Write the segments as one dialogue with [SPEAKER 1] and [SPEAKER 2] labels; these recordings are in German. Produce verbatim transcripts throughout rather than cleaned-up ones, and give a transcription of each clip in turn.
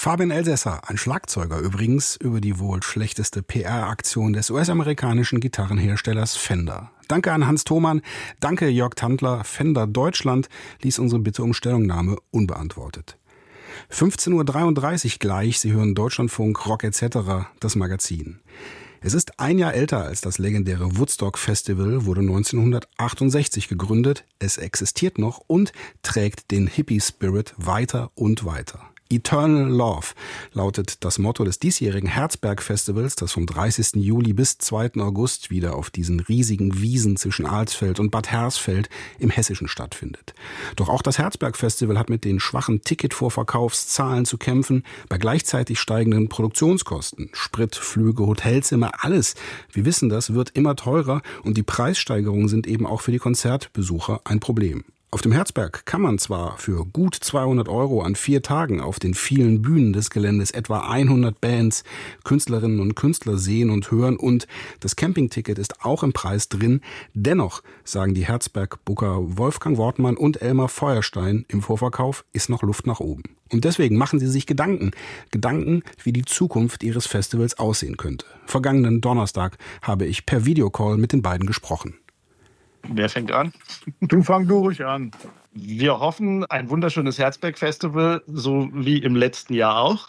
[SPEAKER 1] Fabian Elsässer, ein Schlagzeuger übrigens, über die wohl schlechteste P R-Aktion des U S-amerikanischen Gitarrenherstellers Fender. Danke an Hans Thomann, danke Jörg Tandler. Fender Deutschland ließ unsere Bitte um Stellungnahme unbeantwortet. fünfzehn Uhr dreiunddreißig gleich, Sie hören Deutschlandfunk, Rock et cetera, das Magazin. Es ist ein Jahr älter als das legendäre Woodstock Festival, wurde neunzehnhundertachtundsechzig gegründet. Es existiert noch und trägt den Hippie-Spirit weiter und weiter. Eternal Love lautet das Motto des diesjährigen Herzberg-Festivals, das vom dreißigsten Juli bis zweiten August wieder auf diesen riesigen Wiesen zwischen Alsfeld und Bad Hersfeld im Hessischen stattfindet. Doch auch das Herzberg-Festival hat mit den schwachen Ticketvorverkaufszahlen zu kämpfen, bei gleichzeitig steigenden Produktionskosten. Sprit, Flüge, Hotelzimmer, alles, wir wissen das, wird immer teurer und die Preissteigerungen sind eben auch für die Konzertbesucher ein Problem. Auf dem Herzberg kann man zwar für gut zweihundert Euro an vier Tagen auf den vielen Bühnen des Geländes etwa hundert Bands, Künstlerinnen und Künstler sehen und hören und das Campingticket ist auch im Preis drin. Dennoch, sagen die Herzberg-Booker Wolfgang Wortmann und Elmar Feuerstein, im Vorverkauf ist noch Luft nach oben. Und deswegen machen sie sich Gedanken. Gedanken, wie die Zukunft ihres Festivals aussehen könnte. Vergangenen Donnerstag habe ich per Videocall mit den beiden gesprochen.
[SPEAKER 2] Wer fängt an?
[SPEAKER 3] Du fang du ruhig an.
[SPEAKER 2] Wir hoffen, ein wunderschönes Herzberg-Festival, so wie im letzten Jahr auch.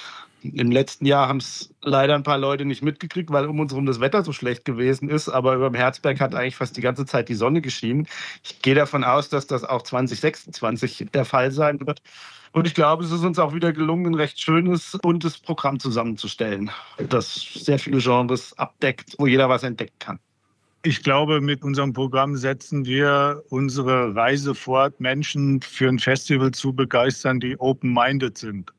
[SPEAKER 2] Im letzten Jahr haben es leider ein paar Leute nicht mitgekriegt, weil um uns herum das Wetter so schlecht gewesen ist. Aber über dem Herzberg hat eigentlich fast die ganze Zeit die Sonne geschienen. Ich gehe davon aus, dass das auch zwanzig sechsundzwanzig der Fall sein wird. Und ich glaube, es ist uns auch wieder gelungen, ein recht schönes, buntes Programm zusammenzustellen, das sehr viele Genres abdeckt, wo jeder was entdecken kann.
[SPEAKER 3] Ich glaube, mit unserem Programm setzen wir unsere Reise fort, Menschen für ein Festival zu begeistern, die open-minded sind.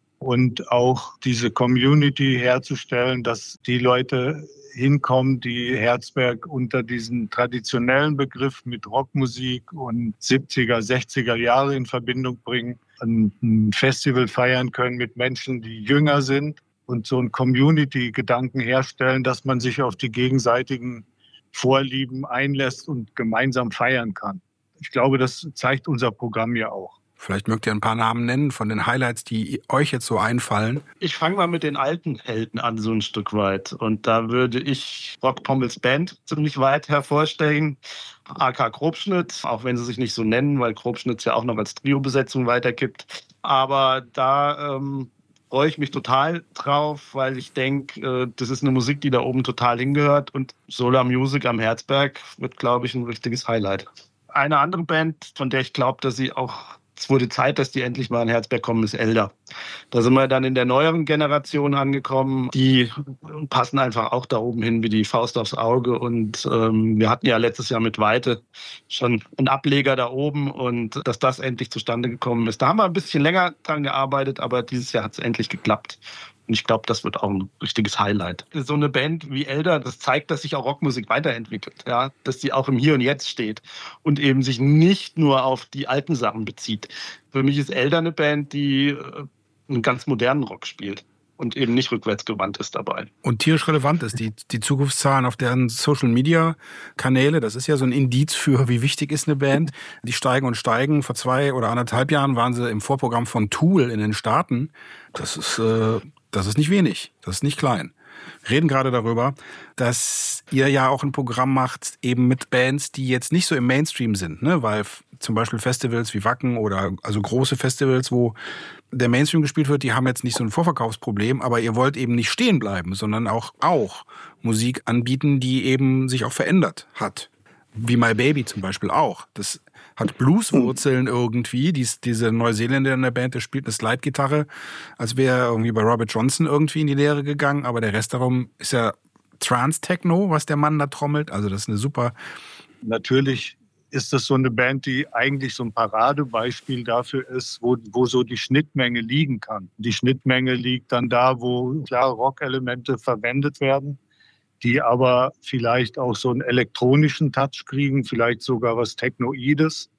[SPEAKER 3] Und auch diese Community herzustellen, dass die Leute hinkommen, die Herzberg unter diesen traditionellen Begriff mit Rockmusik und siebziger, sechziger Jahre in Verbindung bringen, ein Festival feiern können mit Menschen, die jünger sind und so einen Community-Gedanken herstellen, dass man sich auf die gegenseitigen Vorlieben einlässt und gemeinsam feiern kann. Ich glaube, das zeigt unser Programm ja auch.
[SPEAKER 1] Vielleicht mögt ihr ein paar Namen nennen von den Highlights, die euch jetzt so einfallen.
[SPEAKER 2] Ich fange mal mit den alten Helden an, so ein Stück weit. Und da würde ich Rock Pommels Band ziemlich weit hervorstellen. A K Grobschnitt, auch wenn sie sich nicht so nennen, weil Grobschnitt ja auch noch als Trio-Besetzung weitergibt. Aber da ähm, freue ich mich total drauf, weil ich denke, äh, das ist eine Musik, die da oben total hingehört. Und Solar Music am Herzberg wird, glaube ich, ein richtiges Highlight. Eine andere Band, von der ich glaube, dass sie auch, es wurde Zeit, dass die endlich mal in Herzberg kommen, ist Elder. Da sind wir dann in der neueren Generation angekommen. Die passen einfach auch da oben hin wie die Faust aufs Auge. Und ähm, wir hatten ja letztes Jahr mit Weite schon einen Ableger da oben. Und dass das endlich zustande gekommen ist, da haben wir ein bisschen länger dran gearbeitet, aber dieses Jahr hat es endlich geklappt. Und ich glaube, das wird auch ein richtiges Highlight. So eine Band wie Elder, das zeigt, dass sich auch Rockmusik weiterentwickelt. Ja? Dass die auch im Hier und Jetzt steht und eben sich nicht nur auf die alten Sachen bezieht. Für mich ist Elder eine Band, die einen ganz modernen Rock spielt und eben nicht rückwärtsgewandt ist dabei.
[SPEAKER 1] Und tierisch relevant ist. Die, die Zukunftszahlen auf deren Social-Media-Kanäle, das ist ja so ein Indiz für, wie wichtig ist eine Band. Die steigen und steigen. Vor zwei oder anderthalb Jahren waren sie im Vorprogramm von Tool in den Staaten. Das ist, äh, das ist nicht wenig, das ist nicht klein. Reden gerade darüber, dass ihr ja auch ein Programm macht, eben mit Bands, die jetzt nicht so im Mainstream sind, ne? Weil f- zum Beispiel Festivals wie Wacken oder also große Festivals, wo der Mainstream gespielt wird, die haben jetzt nicht so ein Vorverkaufsproblem, aber ihr wollt eben nicht stehen bleiben, sondern auch, auch Musik anbieten, die eben sich auch verändert hat. Wie My Baby zum Beispiel auch. Das hat Blueswurzeln irgendwie. Dies, diese Neuseeländer in der Band, der spielt eine Slide-Gitarre, als wäre er irgendwie bei Robert Johnson irgendwie in die Lehre gegangen. Aber der Rest darum ist ja Trance-Techno, was der Mann da trommelt. Also das ist eine super...
[SPEAKER 3] Natürlich ist das so eine Band, die eigentlich so ein Paradebeispiel dafür ist, wo, wo so die Schnittmenge liegen kann. Die Schnittmenge liegt dann da, wo klar Rock-Elemente verwendet werden, die aber vielleicht auch so einen elektronischen Touch kriegen, vielleicht sogar was Technoides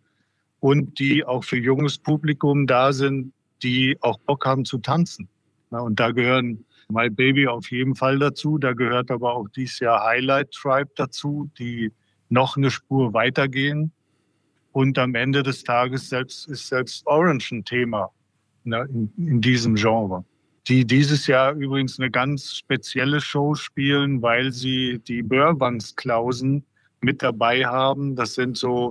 [SPEAKER 3] und die auch für junges Publikum da sind, die auch Bock haben zu tanzen. Na, und da gehören My Baby auf jeden Fall dazu, da gehört aber auch dieses Jahr Highlight Tribe dazu, die noch eine Spur weitergehen. Und am Ende des Tages selbst, ist selbst Orange ein Thema. ne, in, in diesem Genre. Die dieses Jahr übrigens eine ganz spezielle Show spielen, weil sie die Burbanks-Klausen mit dabei haben. Das sind so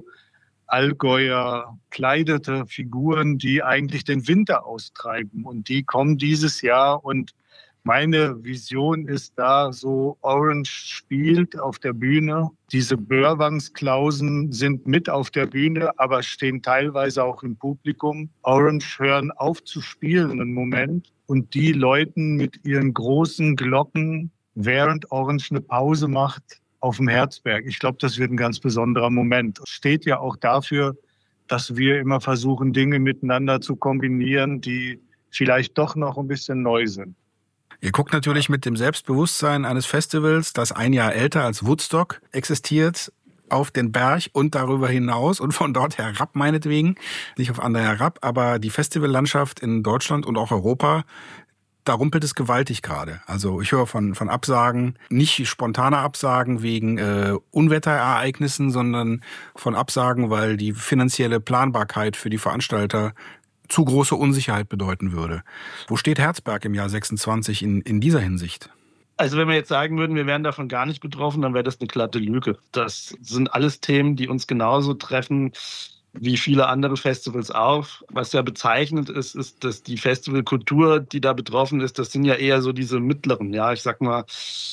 [SPEAKER 3] Allgäuer kleidete Figuren, die eigentlich den Winter austreiben. Und die kommen dieses Jahr. Und meine Vision ist da, so Orange spielt auf der Bühne. Diese Burbanks-Klausen sind mit auf der Bühne, aber stehen teilweise auch im Publikum. Orange hören auf zu spielen einen Moment und die läuten mit ihren großen Glocken, während Orange eine Pause macht, auf dem Herzberg. Ich glaube, das wird ein ganz besonderer Moment. Es steht ja auch dafür, dass wir immer versuchen, Dinge miteinander zu kombinieren, die vielleicht doch noch ein bisschen neu sind.
[SPEAKER 1] Ihr guckt natürlich mit dem Selbstbewusstsein eines Festivals, das ein Jahr älter als Woodstock existiert, auf den Berg und darüber hinaus und von dort herab meinetwegen, nicht auf andere herab, aber die Festivallandschaft in Deutschland und auch Europa, da rumpelt es gewaltig gerade. Also ich höre von von Absagen, nicht spontane Absagen wegen äh, Unwetterereignissen, sondern von Absagen, weil die finanzielle Planbarkeit für die Veranstalter zu große Unsicherheit bedeuten würde. Wo steht Herzberg im Jahr sechsundzwanzig in, in dieser Hinsicht?
[SPEAKER 2] Also wenn wir jetzt sagen würden, wir wären davon gar nicht betroffen, dann wäre das eine glatte Lüge. Das sind alles Themen, die uns genauso treffen wie viele andere Festivals auch. Was ja bezeichnend ist, ist, dass die Festivalkultur, die da betroffen ist, das sind ja eher so diese mittleren, ja, ich sag mal,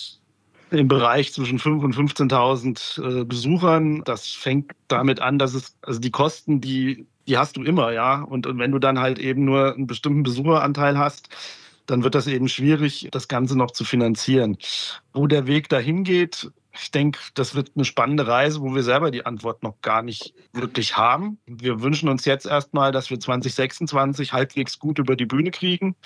[SPEAKER 2] im Bereich zwischen fünftausend und fünfzehntausend äh, Besuchern. Das fängt damit an, dass es, also die Kosten, die, die hast du immer, ja. Und, und wenn du dann halt eben nur einen bestimmten Besucheranteil hast, dann wird das eben schwierig, das Ganze noch zu finanzieren. Wo der Weg dahin geht, ich denke, das wird eine spannende Reise, wo wir selber die Antwort noch gar nicht wirklich haben. Wir wünschen uns jetzt erstmal, dass wir zwanzig sechsundzwanzig halbwegs gut über die Bühne kriegen.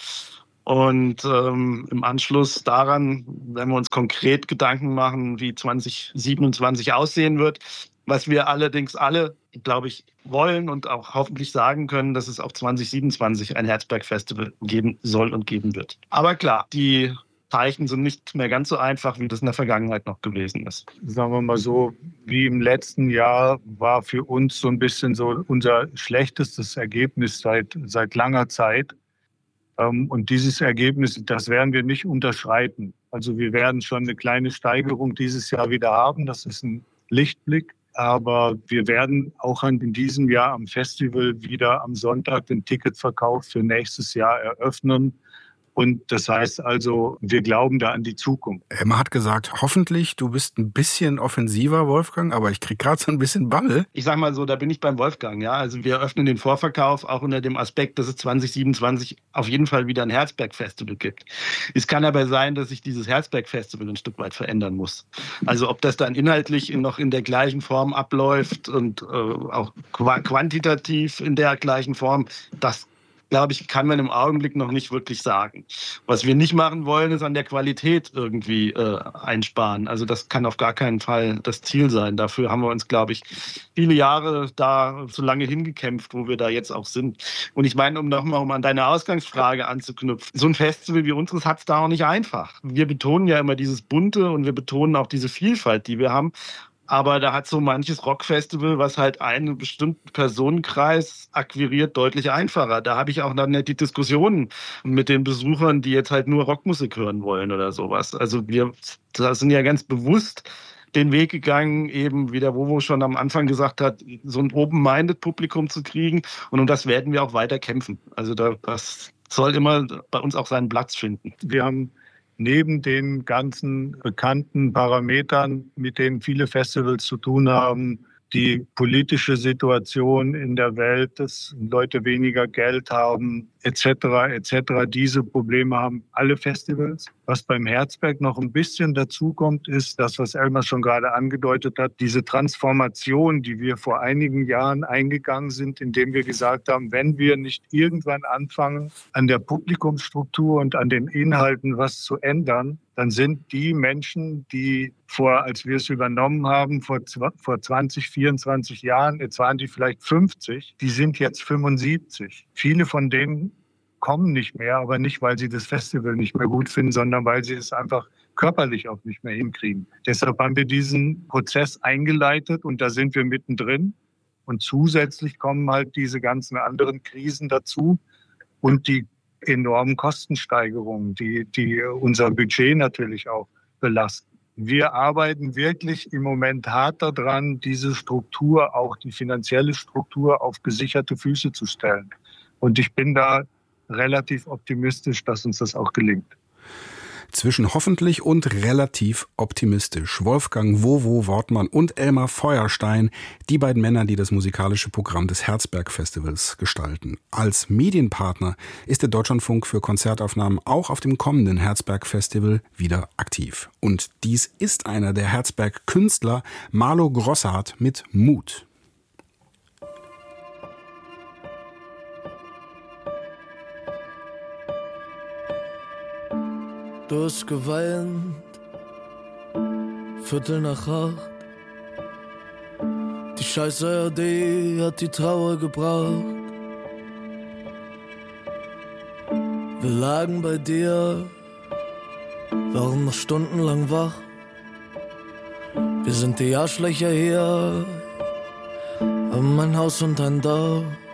[SPEAKER 2] Und ähm, im Anschluss daran werden wir uns konkret Gedanken machen, wie zwanzig siebenundzwanzig aussehen wird. Was wir allerdings alle, glaube ich, wollen und auch hoffentlich sagen können, dass es auch zwanzig siebenundzwanzig ein Herzberg-Festival geben soll und geben wird. Aber klar, die Zeichen sind nicht mehr ganz so einfach, wie das in der Vergangenheit noch gewesen ist.
[SPEAKER 3] Sagen wir mal so, wie im letzten Jahr war für uns so ein bisschen so unser schlechtestes Ergebnis seit, seit langer Zeit. Und dieses Ergebnis, das werden wir nicht unterschreiten. Also wir werden schon eine kleine Steigerung dieses Jahr wieder haben. Das ist ein Lichtblick. Aber wir werden auch in diesem Jahr am Festival wieder am Sonntag den Ticketverkauf für nächstes Jahr eröffnen. Und das heißt also, wir glauben da an die Zukunft.
[SPEAKER 1] Emma hat gesagt, hoffentlich, du bist ein bisschen offensiver, Wolfgang, aber ich krieg gerade so ein bisschen Bammel.
[SPEAKER 2] Ich sag mal so, da bin ich beim Wolfgang, ja. Also wir öffnen den Vorverkauf auch unter dem Aspekt, dass es zwanzig siebenundzwanzig auf jeden Fall wieder ein Herzberg-Festival gibt. Es kann aber sein, dass sich dieses Herzberg-Festival ein Stück weit verändern muss. Also ob das dann inhaltlich noch in der gleichen Form abläuft und äh, auch quantitativ in der gleichen Form, das glaube ich, kann man im Augenblick noch nicht wirklich sagen. Was wir nicht machen wollen, ist an der Qualität irgendwie äh, einsparen. Also das kann auf gar keinen Fall das Ziel sein. Dafür haben wir uns, glaube ich, viele Jahre da so lange hingekämpft, wo wir da jetzt auch sind. Und ich meine, um nochmal um an deine Ausgangsfrage anzuknüpfen, so ein Festival wie unseres hat es da auch nicht einfach. Wir betonen ja immer dieses Bunte und wir betonen auch diese Vielfalt, die wir haben. Aber da hat so manches Rockfestival, was halt einen bestimmten Personenkreis akquiriert, deutlich einfacher. Da habe ich auch dann nicht die Diskussionen mit den Besuchern, die jetzt halt nur Rockmusik hören wollen oder sowas. Also wir da sind ja ganz bewusst den Weg gegangen, eben wie der Wowo schon am Anfang gesagt hat, so ein Open-Minded-Publikum zu kriegen. Und um das werden wir auch weiter kämpfen. Also das soll immer bei uns auch seinen Platz finden.
[SPEAKER 3] Wir haben neben den ganzen bekannten Parametern, mit denen viele Festivals zu tun haben, die politische Situation in der Welt, dass Leute weniger Geld haben, et cetera, et cetera. Diese Probleme haben alle Festivals. Was beim Herzberg noch ein bisschen dazukommt, ist das, was Elmar schon gerade angedeutet hat, diese Transformation, die wir vor einigen Jahren eingegangen sind, indem wir gesagt haben, wenn wir nicht irgendwann anfangen, an der Publikumsstruktur und an den Inhalten was zu ändern, dann sind die Menschen, die vor, als wir es übernommen haben, vor, vor zwanzig, vierundzwanzig Jahren, jetzt waren die vielleicht fünfzig, die sind jetzt fünfundsiebzig. Viele von denen kommen nicht mehr, aber nicht, weil sie das Festival nicht mehr gut finden, sondern weil sie es einfach körperlich auch nicht mehr hinkriegen. Deshalb haben wir diesen Prozess eingeleitet und da sind wir mittendrin. Und zusätzlich kommen halt diese ganzen anderen Krisen dazu. und die enormen Kostensteigerungen, die, die unser Budget natürlich auch belasten. Wir arbeiten wirklich im Moment hart daran, diese Struktur, auch die finanzielle Struktur, auf gesicherte Füße zu stellen. Und ich bin da relativ optimistisch, dass uns das auch gelingt.
[SPEAKER 1] Zwischen hoffentlich und relativ optimistisch. Wolfgang Wowo Wortmann und Elmar Feuerstein, die beiden Männer, die das musikalische Programm des Herzberg-Festivals gestalten. Als Medienpartner ist der Deutschlandfunk für Konzertaufnahmen auch auf dem kommenden Herzberg-Festival wieder aktiv. Und dies ist einer der Herzberg-Künstler, Marlo Grossart mit Mut.
[SPEAKER 4] Du hast geweint, Viertel nach acht. Die scheiß A R D hat die Trauer gebracht. Wir lagen bei dir, waren noch stundenlang wach. Wir sind die Arschlöcher hier, haben ein Haus und ein Dach.